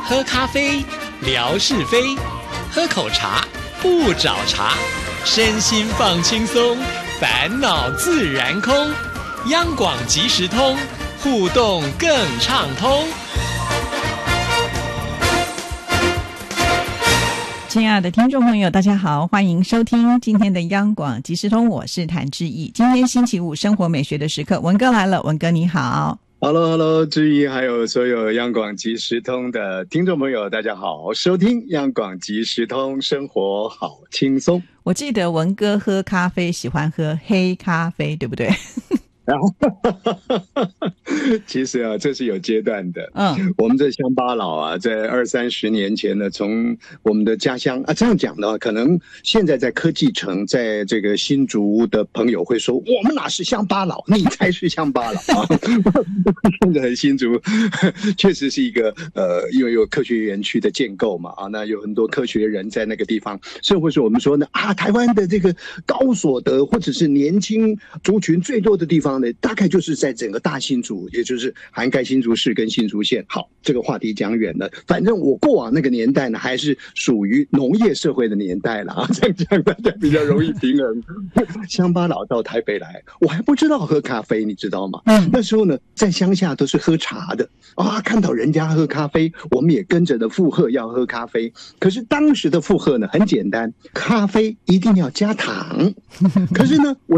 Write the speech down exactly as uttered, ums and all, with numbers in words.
喝咖啡，聊是非；喝口茶，不找茬。身心放轻松，烦恼自然空。央广即时通，互动更畅通。 亲爱的听众朋友大家好，欢迎收听今天的央广即时通，我是谭志毅。今天星期五生活美学的时刻，文哥来了，文哥你好。 Hello Hello， 志毅还有所有央广即时通的听众朋友大家好，收听央广即时通，生活好轻松。 我记得文哥喝咖啡喜欢喝黑咖啡，对不对？ 其实啊，这是有阶段的。 嗯， 我们这乡巴佬啊，在二三十年前呢，从我们的家乡啊，这样讲的话，可能现在在科技城，在这个新竹的朋友会说，我们哪是乡巴佬，你才是乡巴佬啊！现在新竹确实是一个呃，因为有科学园区的建构嘛，啊，那有很多科学人在那个地方，所以会说我们说呢，啊，台湾的这个高所得或者是年轻族群最多的地方。大概就是在整个大新竹，也就是涵盖新竹市跟新竹县。好，这个话题讲远了。反正我过往那个年代呢，还是属于农业社会的年代了啊，这样讲大家比较容易平衡。乡巴佬到台北来，我还不知道喝咖啡，你知道吗？嗯，那时候呢，在乡下都是喝茶的啊，看到人家喝咖啡，我们也跟着的附和要喝咖啡。可是当时的附和呢，很简单，咖啡一定要加糖。可是呢，我